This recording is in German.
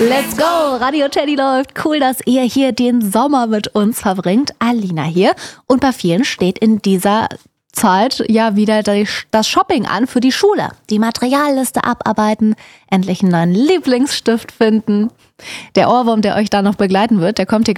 Let's go! Radio Teddy läuft. Cool, dass ihr hier den Sommer mit uns verbringt. Alina hier. Und bei vielen steht in dieser Zeit ja wieder das Shopping an für die Schule. Die Materialliste abarbeiten, endlich einen neuen Lieblingsstift finden. Der Ohrwurm, der euch da noch begleiten wird, der kommt hier